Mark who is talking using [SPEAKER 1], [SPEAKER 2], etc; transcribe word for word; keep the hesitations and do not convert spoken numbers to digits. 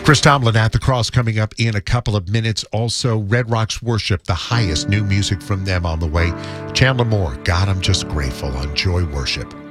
[SPEAKER 1] Chris Tomlin at the Cross coming up in a couple of minutes. Also, Red Rocks Worship, the highest new music from them on the way. Chandler Moore, God, I'm just grateful on Joy Worship.